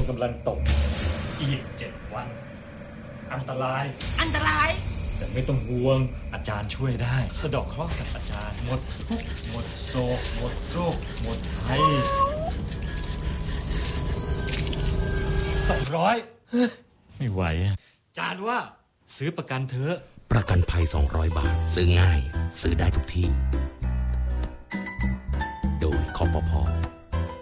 กำลังตกอีก7 วันอันตรายแต่ไม่ต้องห่วงอาจารย์ช่วยได้สะเดาะเคราะห์กับอาจารย์หมดทุกข์หมดโศกหมดโรคหมดภัย200ไม่ไหวอาจารย์ว่าซื้อประกันเถอะประกันภัย200 บาทซื้อง่ายซื้อได้ทุกที่โดยคปภ.